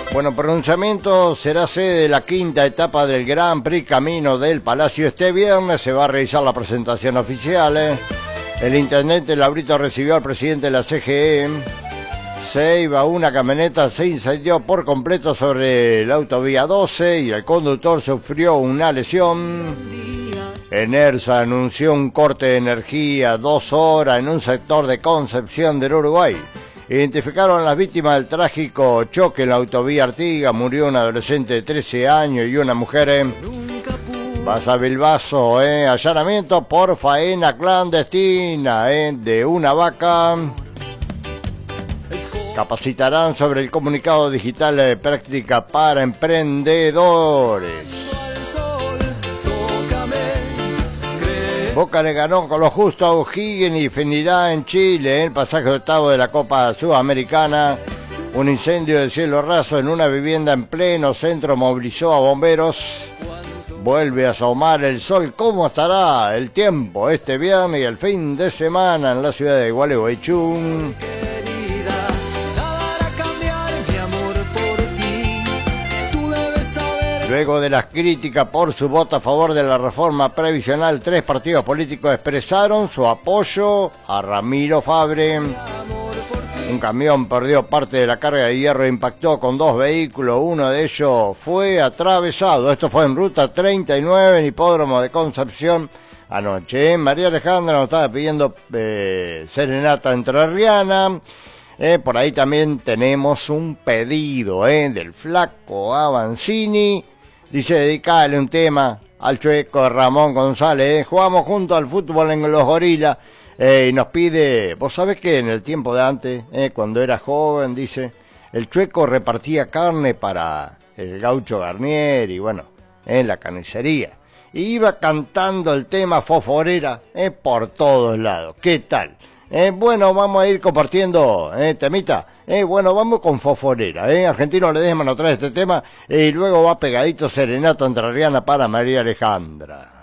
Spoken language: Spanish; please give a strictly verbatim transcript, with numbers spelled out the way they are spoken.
Bueno, pronunciamiento será sede de la quinta etapa del Gran Prix Camino del Palacio. Este viernes se va a realizar la presentación oficial. ¿eh? El intendente Labrito recibió al presidente de la C G E. Se iba una camioneta, se incendió por completo sobre la autovía doce y el conductor sufrió una lesión. Enersa anunció un corte de energía dos horas en un sector de Concepción del Uruguay. Identificaron a las víctimas del trágico choque en la autovía Artigas. Murió un adolescente de trece años y una mujer. Eh. Vas a Bilbaso, eh. allanamiento por faena clandestina eh. de una vaca. Capacitarán sobre el comunicado digital de práctica para emprendedores. Boca le ganó con lo justo a O'Higgins y definirá en Chile el pasaje octavo de la Copa Sudamericana. Un incendio de cielo raso en una vivienda en pleno centro movilizó a bomberos. Vuelve a asomar el sol. ¿Cómo estará el tiempo este viernes y el fin de semana en la ciudad de Gualeguaychú? Luego de las críticas por su voto a favor de la reforma previsional, tres partidos políticos expresaron su apoyo a Ramiro Fabre. Un camión perdió parte de la carga de hierro e impactó con dos vehículos. Uno de ellos fue atravesado. Esto fue en ruta treinta y nueve en Hipódromo de Concepción anoche. María Alejandra nos estaba pidiendo eh, serenata entrerriana. Eh, por ahí también tenemos un pedido eh, del flaco Avancini. Dice, dedicale un tema al chueco Ramón González. Eh. Jugamos juntos al fútbol en los Gorilas. Eh, y nos pide, vos sabés que en el tiempo de antes, eh, cuando era joven, dice, el chueco repartía carne para el gaucho Garnier y bueno, en la carnicería. Y iba cantando el tema Foforera eh, por todos lados. ¿Qué tal? Eh, bueno, vamos a ir compartiendo, eh, temita. Eh, bueno, vamos con Foforera. Eh. Argentino Ledesma nos trae este tema eh, y luego va pegadito serenata entrerriana para María Alejandra.